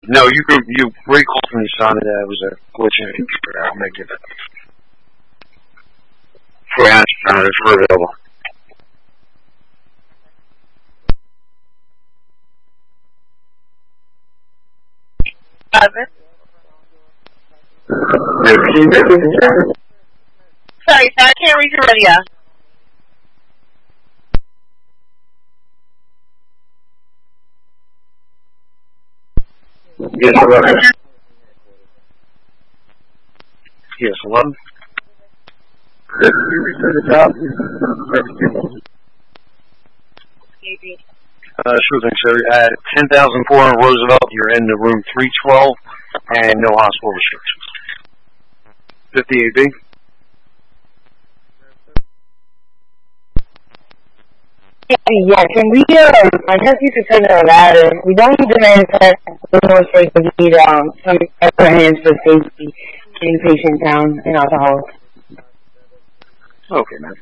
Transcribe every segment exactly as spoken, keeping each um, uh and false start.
No, you could, you recalled from the son that it was a glitch in the computer. I'll make it. For answer, it's available. Sorry, sir, I can't read your radio. Yes, hello. Yes, hello. Uh, sure thing, sir. At ten thousand four hundred Roosevelt, you're in the room three twelve, and no hospital restrictions. fifty-eight B. Yeah, can we, um, I guess you could turn it ladder. We don't need to manufacture the more space, but we need, um, some extra hands for safety, getting patients down and alcohol. Okay, man.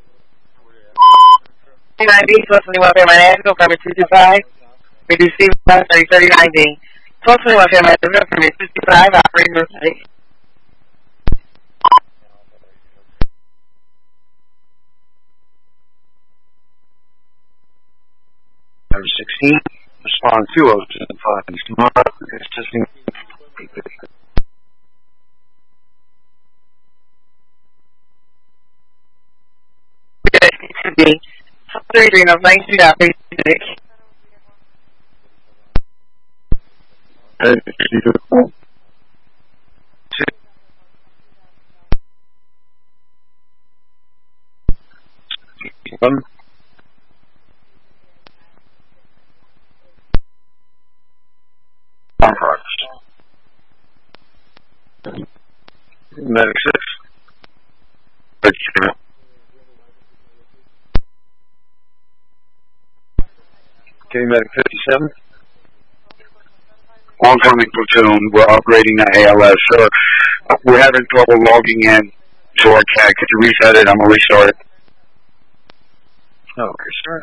nine B, twelve twenty-one Fairmont Avenue, permit two two five. Reduce C thirty thirty-nine D. twelve twenty-one Fairmont Avenue, permit two two five, operating room six. sixteen, respond two oh seven five. Tomorrow, it's testing. three three of nine Street, operating six. One. On progress. Medic six. Okay, Medic fifty-seven. Oncoming platoon, we're upgrading the A L S. Sir, we're having trouble logging in to our C A D. Could you reset it? I'm going to restart it. Okay, sir.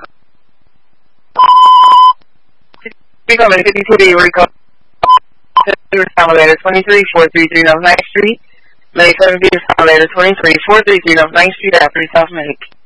Recall fifty-two B, recall. Elevator twenty-three four three three North ninth Street. Medic seven B, elevator twenty-three four three three North ninth Street, after South Medic.